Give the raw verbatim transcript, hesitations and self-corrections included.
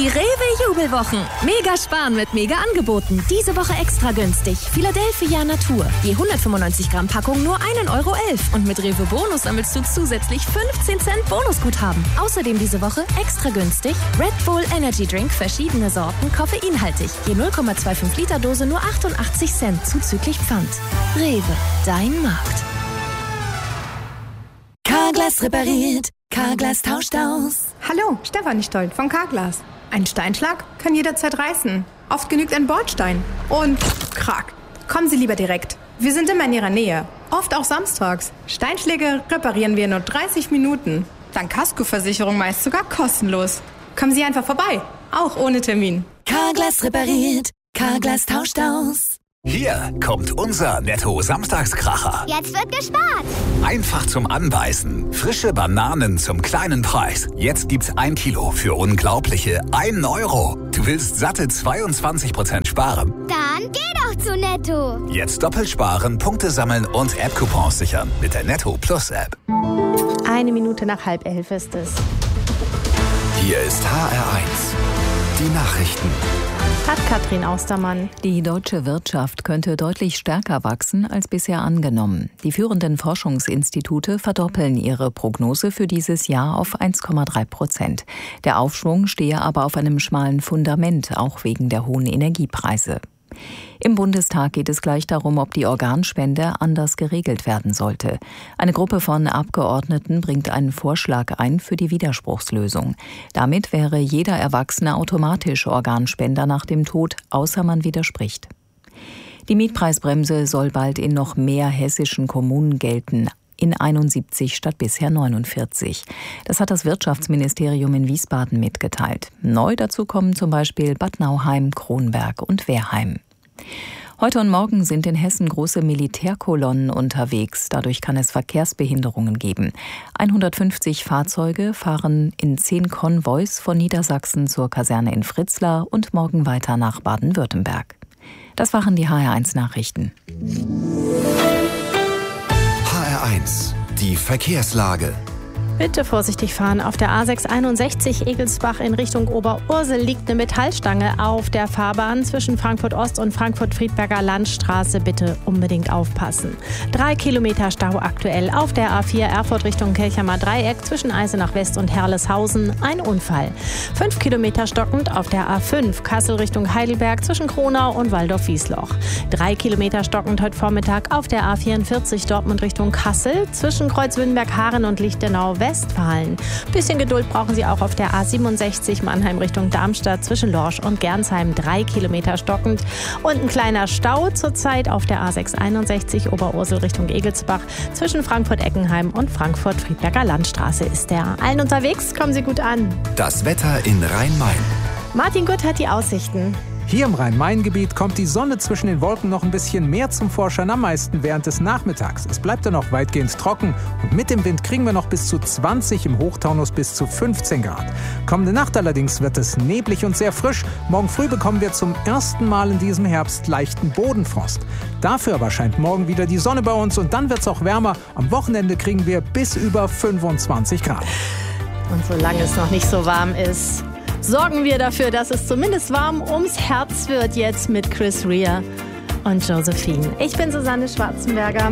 Die Rewe-Jubelwochen. Mega sparen mit Mega-Angeboten. Diese Woche extra günstig. Philadelphia Natur. Je hundertfünfundneunzig Gramm Packung nur ein Euro elf. Und mit Rewe Bonus sammelst du zusätzlich fünfzehn Cent Bonusguthaben. Außerdem diese Woche extra günstig Red Bull Energy Drink, verschiedene Sorten, koffeinhaltig. Je null Komma fünfundzwanzig Liter Dose nur achtundachtzig Cent zuzüglich Pfand. Rewe, dein Markt. Carglass repariert. Carglass tauscht aus. Hallo, Stefanie Stoll von Carglass. Ein Steinschlag kann jederzeit reißen. Oft genügt ein Bordstein. Und krack. Kommen Sie lieber direkt. Wir sind immer in Ihrer Nähe. Oft auch samstags. Steinschläge reparieren wir in nur dreißig Minuten. Dank Kaskoversicherung meist sogar kostenlos. Kommen Sie einfach vorbei. Auch ohne Termin. Carglass repariert. Carglass tauscht aus. Hier kommt unser Netto-Samstagskracher. Jetzt wird gespart. Einfach zum Anbeißen. Frische Bananen zum kleinen Preis. Jetzt gibt's ein Kilo für unglaubliche ein Euro. Du willst satte zweiundzwanzig Prozent sparen? Dann geh doch zu Netto. Jetzt doppelt sparen, Punkte sammeln und App-Coupons sichern mit der Netto Plus App. Eine Minute nach halb elf ist es. Hier ist H R eins. Die Nachrichten. Hat Katrin Austermann. Die deutsche Wirtschaft könnte deutlich stärker wachsen als bisher angenommen. Die führenden Forschungsinstitute verdoppeln ihre Prognose für dieses Jahr auf eins Komma drei Prozent. Der Aufschwung stehe aber auf einem schmalen Fundament, auch wegen der hohen Energiepreise. Im Bundestag geht es gleich darum, ob die Organspende anders geregelt werden sollte. Eine Gruppe von Abgeordneten bringt einen Vorschlag ein für die Widerspruchslösung. Damit wäre jeder Erwachsene automatisch Organspender nach dem Tod, außer man widerspricht. Die Mietpreisbremse soll bald in noch mehr hessischen Kommunen gelten. In einundsiebzig statt bisher neunundvierzig. Das hat das Wirtschaftsministerium in Wiesbaden mitgeteilt. Neu dazu kommen zum Beispiel Bad Nauheim, Kronberg und Wehrheim. Heute und morgen sind in Hessen große Militärkolonnen unterwegs. Dadurch kann es Verkehrsbehinderungen geben. hundertfünfzig Fahrzeuge fahren in zehn Konvois von Niedersachsen zur Kaserne in Fritzlar und morgen weiter nach Baden-Württemberg. Das waren die H R eins Nachrichten. H R eins, die Verkehrslage. Bitte vorsichtig fahren. Auf der A sechshunderteinundsechzig Egelsbach in Richtung Oberursel liegt eine Metallstange auf der Fahrbahn zwischen Frankfurt Ost und Frankfurt-Friedberger Landstraße. Bitte unbedingt aufpassen. Drei Kilometer Stau aktuell auf der A vier Erfurt Richtung Kelchamer Dreieck zwischen Eisenach West und Herleshausen. Ein Unfall. Fünf Kilometer stockend auf der A fünf Kassel Richtung Heidelberg zwischen Kronau und Waldorf-Wiesloch. Drei Kilometer stockend heute Vormittag auf der A vierundvierzig Dortmund Richtung Kassel zwischen Kreuzwindenberg-Haaren und Lichtenau Westfalen. Bisschen Geduld brauchen Sie auch auf der A siebenundsechzig Mannheim Richtung Darmstadt zwischen Lorsch und Gernsheim. Drei Kilometer stockend. Und ein kleiner Stau zurzeit auf der A sechshunderteinundsechzig Oberursel Richtung Egelsbach zwischen Frankfurt-Eckenheim und Frankfurt-Friedberger Landstraße ist der. Allen unterwegs, kommen Sie gut an. Das Wetter in Rhein-Main. Martin Gutt hat die Aussichten. Hier im Rhein-Main-Gebiet kommt die Sonne zwischen den Wolken noch ein bisschen mehr zum Vorschein, am meisten während des Nachmittags. Es bleibt dann noch weitgehend trocken und mit dem Wind kriegen wir noch bis zu zwanzig, im Hochtaunus bis zu fünfzehn Grad. Kommende Nacht allerdings wird es neblig und sehr frisch. Morgen früh bekommen wir zum ersten Mal in diesem Herbst leichten Bodenfrost. Dafür aber scheint morgen wieder die Sonne bei uns und dann wird es auch wärmer. Am Wochenende kriegen wir bis über fünfundzwanzig Grad. Und solange es noch nicht so warm ist, sorgen wir dafür, dass es zumindest warm ums Herz wird jetzt mit Chris Rea und Josephine. Ich bin Susanne Schwarzenberger.